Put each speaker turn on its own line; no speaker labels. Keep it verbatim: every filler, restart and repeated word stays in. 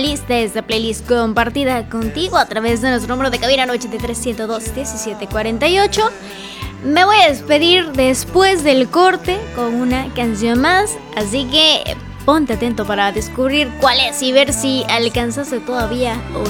Lista esta playlist compartida contigo a través de nuestro número de cabina ochenta y tres, ciento dos, diecisiete cuarenta y ocho. Me voy a despedir después del corte con una canción más, así que ponte atento para descubrir cuál es y ver si alcanzaste todavía o